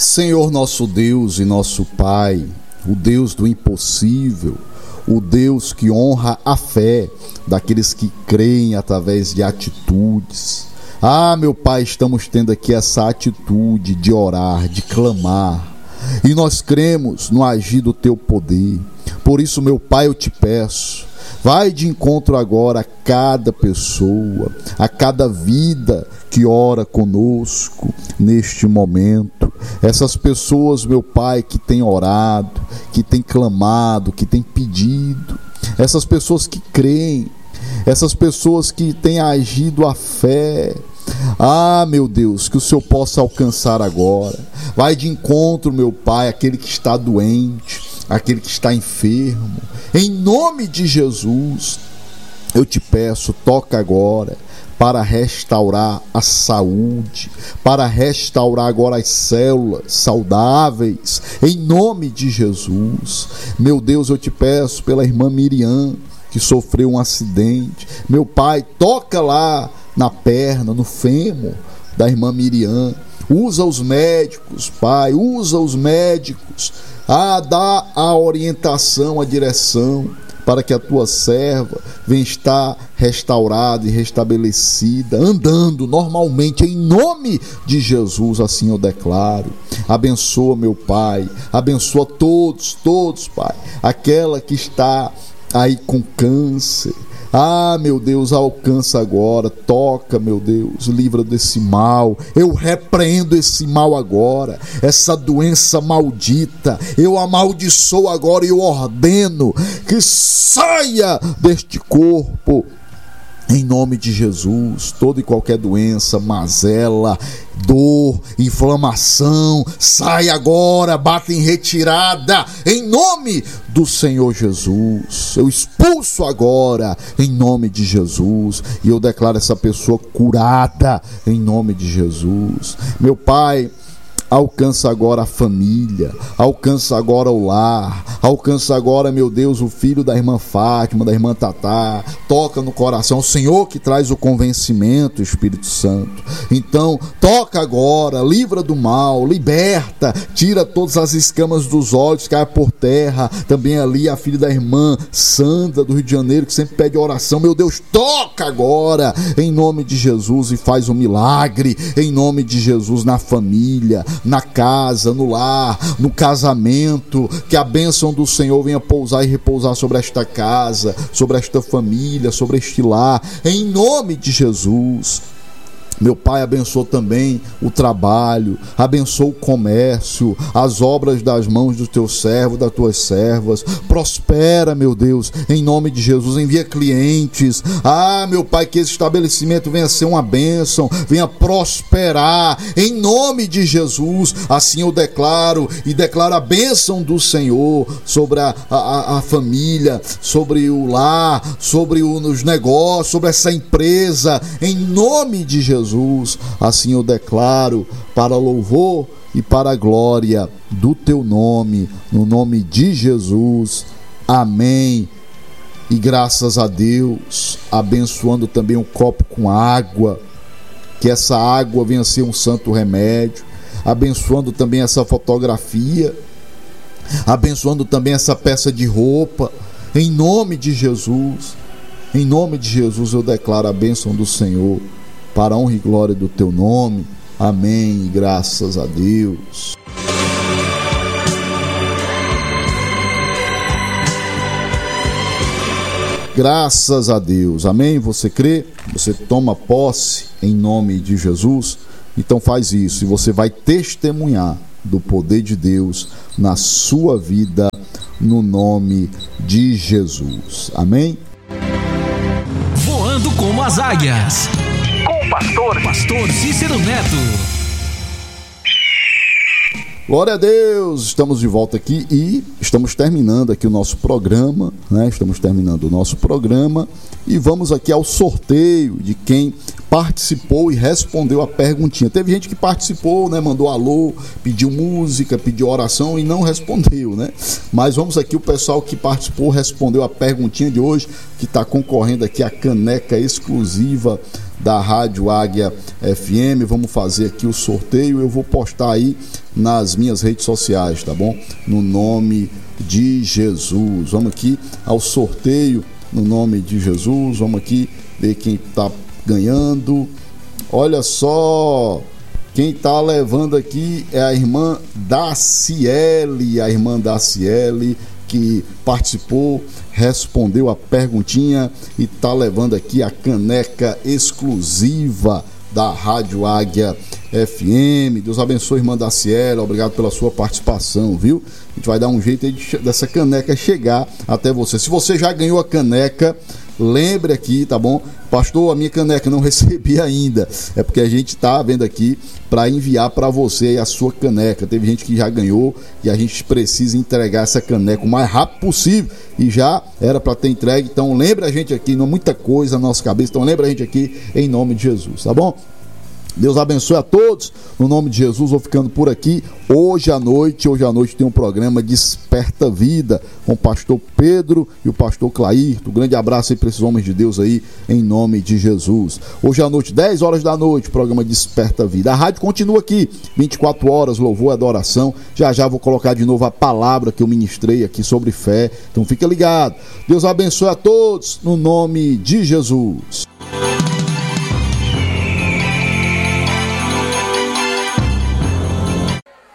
Senhor nosso Deus e nosso Pai, o Deus do impossível, o Deus que honra a fé daqueles que creem através de atitudes. Meu Pai, estamos tendo aqui essa atitude de orar, de clamar, e nós cremos no agir do Teu poder. Por isso, meu Pai, eu te peço, vai de encontro agora a cada pessoa, a cada vida que ora conosco neste momento. Essas pessoas, meu Pai, que têm orado, que têm clamado, que têm pedido. Essas pessoas que creem, essas pessoas que têm agido a fé. Meu Deus, que o Senhor possa alcançar agora. Vai de encontro, meu Pai, aquele que está doente, aquele que está enfermo. Em nome de Jesus, eu te peço, toca agora para restaurar a saúde, para restaurar agora as células saudáveis, em nome de Jesus. Meu Deus, eu te peço pela irmã Miriam, que sofreu um acidente. Meu Pai, toca lá na perna, no fêmur da irmã Miriam. Usa os médicos, Pai, usa os médicos. Dá a orientação, a direção, para que a tua serva venha estar restaurada e restabelecida, andando normalmente, em nome de Jesus, assim eu declaro. Abençoa, meu Pai, abençoa todos, Pai, aquela que está aí com câncer. Meu Deus, alcança agora, toca, meu Deus, livra desse mal. Eu repreendo esse mal agora, essa doença maldita. Eu amaldiçoo agora e eu ordeno que saia deste corpo. Em nome de Jesus, toda e qualquer doença, mazela, dor, inflamação, sai agora, bata em retirada, em nome do Senhor Jesus. Eu expulso agora, em nome de Jesus, e eu declaro essa pessoa curada, em nome de Jesus. Meu Pai, alcança agora a família, alcança agora o lar, alcança agora, meu Deus, o filho da irmã Fátima, da irmã Tatá. Toca no coração, o Senhor que traz o convencimento, Espírito Santo. Então, toca agora, livra do mal, liberta, tira todas as escamas dos olhos, cai por terra. Também ali a filha da irmã Sandra, do Rio de Janeiro, que sempre pede oração. Meu Deus, toca agora, em nome de Jesus, e faz um milagre, em nome de Jesus, na família, na casa, no lar, no casamento. Que a bênção do Senhor venha pousar e repousar sobre esta casa, sobre esta família, sobre este lar, em nome de Jesus. Meu Pai, abençoa também o trabalho, abençoa o comércio, as obras das mãos dos teus servos, das tuas servas. Prospera, meu Deus, em nome de Jesus. Envia clientes. Meu Pai, que esse estabelecimento venha ser uma bênção, venha prosperar, em nome de Jesus. Assim eu declaro, e declaro a bênção do Senhor sobre a família, sobre o lar, sobre os negócios, sobre essa empresa, em nome de Jesus. Assim eu declaro, para louvor e para a glória do teu nome, no nome de Jesus. Amém. E graças a Deus, abençoando também um copo com água, que essa água venha ser um santo remédio, abençoando também essa fotografia, abençoando também essa peça de roupa, em nome de Jesus. Em nome de Jesus eu declaro a bênção do Senhor, para a honra e glória do teu nome. Amém. Graças a Deus. Graças a Deus. Amém. Você crê? Você toma posse em nome de Jesus? Então faz isso e você vai testemunhar do poder de Deus na sua vida, no nome de Jesus. Amém. Voando como as águias, com o pastor Cícero Neto. Glória a Deus, estamos de volta aqui e estamos terminando aqui o nosso programa, né? Estamos terminando o nosso programa e vamos aqui ao sorteio de quem participou e respondeu a perguntinha. Teve gente que participou, né? Mandou alô, pediu música, pediu oração e não respondeu, né? Mas vamos aqui, o pessoal que participou respondeu a perguntinha de hoje, que está concorrendo aqui a caneca exclusiva da Rádio Águia FM. Vamos fazer aqui o sorteio, eu vou postar aí nas minhas redes sociais, tá bom? No nome de Jesus. Vamos aqui ao sorteio no nome de Jesus. Vamos aqui ver quem está ganhando. Olha só, quem está levando aqui é a irmã Daciele, que participou, respondeu a perguntinha e está levando aqui a caneca exclusiva da Rádio Águia FM. Deus abençoe, irmã Daciele, obrigado pela sua participação, viu? A gente vai dar um jeito aí dessa caneca chegar até você. Se você já ganhou a caneca, lembre aqui, tá bom? Pastor, a minha caneca não recebi ainda. É porque a gente tá vendo aqui para enviar para você a sua caneca. Teve gente que já ganhou e a gente precisa entregar essa caneca o mais rápido possível. E já era para ter entregue. Então lembre a gente aqui, não é muita coisa na nossa cabeça. Então lembre a gente aqui em nome de Jesus, tá bom? Deus abençoe a todos, no nome de Jesus. Vou ficando por aqui. Hoje à noite tem um programa Desperta Vida com o pastor Pedro e o pastor Clairto. Um grande abraço aí para esses homens de Deus aí, em nome de Jesus. Hoje à noite, 10 horas da noite, programa Desperta Vida. A rádio continua aqui, 24 horas, louvor e adoração. Já vou colocar de novo a palavra que eu ministrei aqui sobre fé. Então fica ligado. Deus abençoe a todos, no nome de Jesus.